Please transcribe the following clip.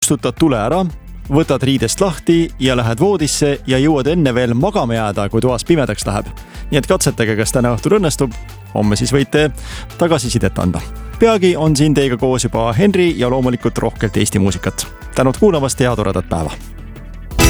Kustutad tule ära, võtad riidest lahti ja lähed voodisse ja jõuad enne veel magama jääda, kui toas pimedaks läheb. Nii et katsetage, kas täna õhtul õnnestub. Homme siis võite tagasisidet anda. Peagi on siin teiega koos juba Henri ja loomulikult rohkelt Eesti muusikat. Tänud kuulamast ja toredat päeva!